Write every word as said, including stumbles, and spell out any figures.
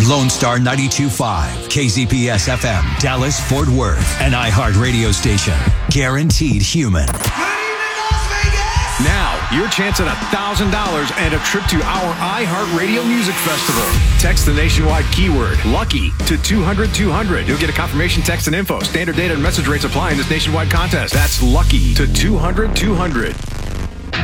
Lone Star ninety-two point five, K Z P S F M, Dallas, Fort Worth, an iHeart radio station. Guaranteed human. Now, your chance at one thousand dollars and a trip to our iHeartRadio Music Festival. Text the nationwide keyword LUCKY to two hundred two hundred. You'll get a confirmation text and info. Standard data and message rates apply in this nationwide contest. That's LUCKY to two hundred two hundred.